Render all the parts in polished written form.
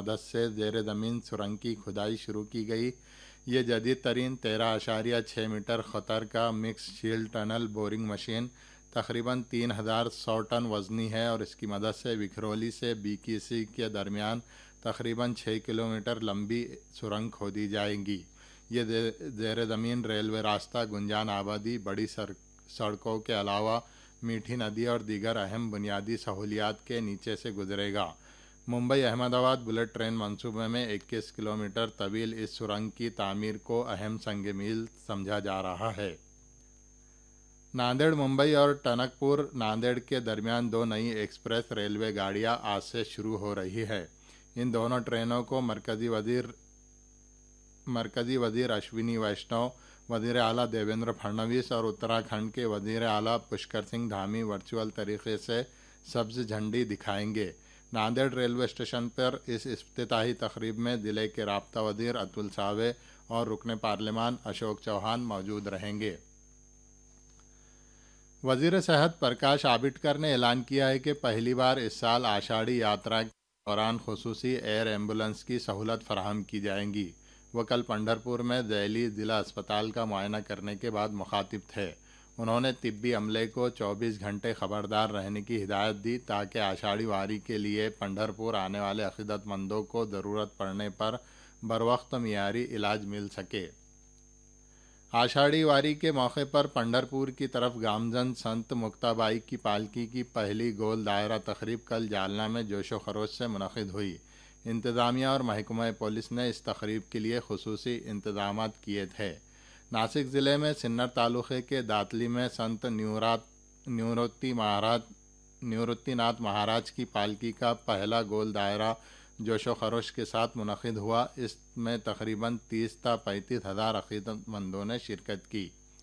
मदद से ज़ेर ज़मीन सुरंग की खुदाई शुरू की गई। ये जदीद तरीन 13.6 मीटर खतर का mix shield tunnel boring machine तकरीबन 3,100 टन वज़नी है और इसकी मदद से विखरौली से बीकेसी के दरमियान तकरीबन 6 किलोमीटर लंबी सुरंग खोदी जाएगी। ये ज़ेर ज़मीन रेलवे रास्ता गुंजान आबादी, बड़ी सड़कों के अलावा मीठी नदी और दीगर अहम बुनियादी सहूलियात के नीचे से गुजरेगा। मुंबई अहमदाबाद बुलेट ट्रेन मंसूबे में 21 किलोमीटर तवील इस सुरंग की तामीर को अहम संग मील समझा जा रहा है। नांदेड़ मुंबई और टनकपुर नांदेड़ के दरमियान 2 नई एक्सप्रेस रेलवे गाड़ियां आज से शुरू हो रही है। इन दोनों ट्रेनों को मरकज़ी वज़ीर अश्विनी वैष्णव, वज़ीर आला देवेंद्र फडणवीस और उत्तराखंड के वज़ीर आला पुष्कर सिंह धामी वर्चुअल तरीके से सब्ज़ झंडी दिखाएंगे। नांदेड़ रेलवे स्टेशन पर इस इफ्तिताही तकरीब में ज़िले के राब्ता वज़ीर अतुल सावे और रुकने पार्लिमान अशोक चौहान मौजूद रहेंगे। वज़ीर सेहत प्रकाश आबिटकर ने ऐलान किया है कि पहली बार इस साल आषाढ़ी यात्रा के दौरान खुसूसी एयर एम्बुलेंस की सहूलत फराहम की जाएंगी। वह कल पंढरपुर में दैली ज़िला अस्पताल का मुआयना करने के बाद मुखातिब थे। उन्होंने तिब्बी अमले को 24 घंटे खबरदार रहने की हिदायत दी ताकि आषाढ़ी वारी के लिए पंढरपुर आने वाले अक़ीदतमंदों को ज़रूरत पड़ने पर बरवक्त मियारी इलाज मिल सके। आषाढ़ी वारी के मौके पर पंढरपुर की तरफ गामजन संत मुक्ताबाई की पालकी की पहली गोल दायरा तकरीब कल जालना में जोशो खरोश से मुनक़िद हुई। इंतज़ामिया और महकमा पुलिस ने इस तकरीब के लिए खुसूसी इंतज़ामात किए थे। नासिक ज़िले में सिन्नर तालुक़े के दातली में संत निवृत्तिनाथ महाराज की पालकी का पहला गोल दायरा जोशो खरोश के साथ मुनक़िद हुआ। इसमें तकरीबन 30 से 35 हज़ार अक़ीदतमंदों ने शिरकत की।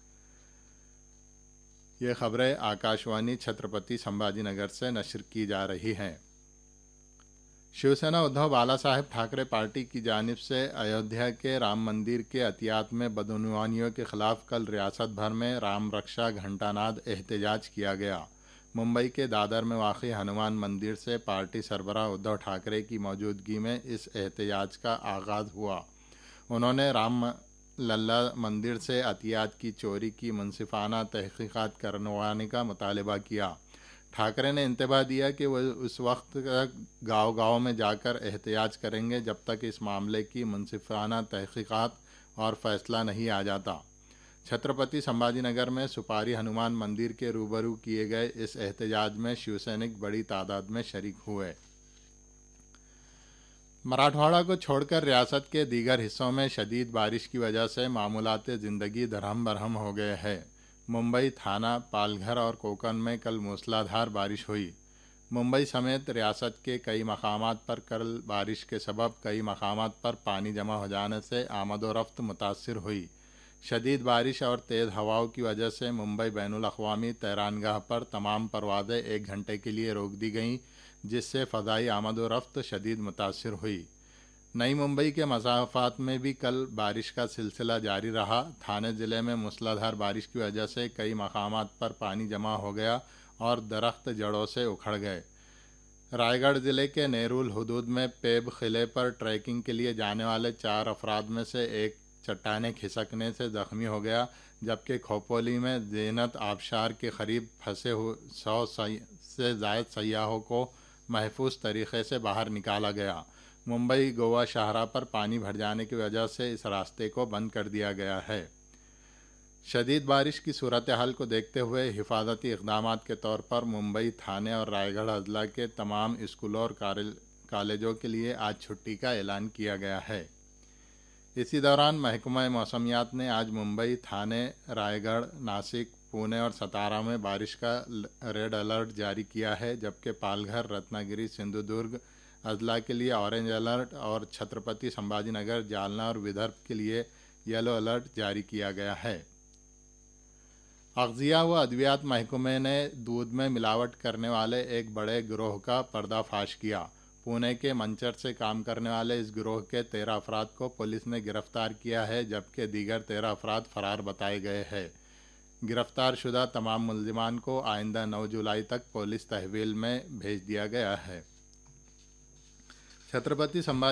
ये खबरें आकाशवाणी छत्रपति संभाजीनगर से नशर की जा रही हैं। शिवसेना उद्धव बाला साहेब ठाकरे पार्टी की जानिब से अयोध्या के राम मंदिर के अतियात में बदउनवानियों के खिलाफ कल रियासत भर में राम रक्षा घंटानाद एहतजाज किया गया। मुंबई के दादर में वाक़ई हनुमान मंदिर से पार्टी सरबराह उद्धव ठाकरे की मौजूदगी में इस एहतजाज का आगाज़ हुआ। उन्होंने राम लल्ला मंदिर से अतियात की चोरी की मुनसिफाना तहक़ीक़ात करवाने का मुतालबा किया। ठाकरे ने इंतबाह दिया कि वह उस वक्त तक गांव-गांव में जाकर एहतजाज करेंगे जब तक इस मामले की मुनसिफाना तहक़ीक़ात और फ़ैसला नहीं आ जाता। छत्रपति संभाजीनगर में सुपारी हनुमान मंदिर के रूबरू किए गए इस एहतजाज में शिवसैनिक बड़ी तादाद में शरीक हुए। मराठवाड़ा को छोड़कर रियासत के दीगर हिस्सों में शदीद बारिश की वजह से मामूलाते ज़िंदगी दरहम बरहम हो गए हैं। मुंबई, थाना, पालघर और कोकन में कल मूसलाधार बारिश हुई। मुंबई समेत रियासत के कई मकामात पर कल बारिश के सबब कई मकामात पर पानी जमा हो जाने से आमदोरफ्त मुतासिर हुई। शदीद बारिश और तेज़ हवाओं की वजह से मुंबई बैनुल अक़वामी तैरानगाह पर तमाम परवाज़ें 1 घंटे के लिए रोक दी गईं, जिससे फ़ज़ाई आमदोरफ्त शदीद मुतासिर हुई। नई मुंबई के मसाफ़ात में भी कल बारिश का सिलसिला जारी रहा। थाने ज़िले में मूसलाधार बारिश की वजह से कई मकामात पर पानी जमा हो गया और दरख्त जड़ों से उखड़ गए। रायगढ़ ज़िले के नेरुल हुदूद में पेब क़िले पर ट्रैकिंग के लिए जाने वाले 4 अफराद में से एक चट्टाने खिसकने से ज़ख्मी हो गया, जबकि खोपोली में ज़ीनत आबशार के करीब फंसे हुए 100 से ज़ायद सयाहों को महफूज तरीक़े से बाहर निकाला गया। मुंबई गोवा शाहराह पर पानी भर जाने की वजह से इस रास्ते को बंद कर दिया गया है। शदीद बारिश की सूरत हाल को देखते हुए हिफाजती इक़दामात के तौर पर मुंबई, थाने और रायगढ़ अज़ला के तमाम स्कूलों और कॉलेजों के लिए आज छुट्टी का ऐलान किया गया है। इसी दौरान महकमा मौसमियात ने आज मुंबई, थाने, रायगढ़, नासिक, पुणे और सतारा में बारिश का रेड अलर्ट जारी किया है, जबकि पालघर, रत्नागिरी, सिंधुदुर्ग अज़ला के लिए ऑरेंज अलर्ट और छत्रपति संभाजीनगर, जालना और विदर्भ के लिए येलो अलर्ट जारी किया गया है। अग़ज़िया व अद्वियात महकमे ने दूध में मिलावट करने वाले एक बड़े गिरोह का पर्दाफाश किया। पुणे के मंचर से काम करने वाले इस गिरोह के 13 अफराद को पुलिस ने गिरफ्तार किया है, जबकि दीगर 13 अफराद फरार बताए गए हैं। गिरफ्तार शुदा तमाम मुल्ज़िमान को आइंदा 9 जुलाई तक पुलिस तहवील में भेज दिया गया है। छत्रपति संभाजी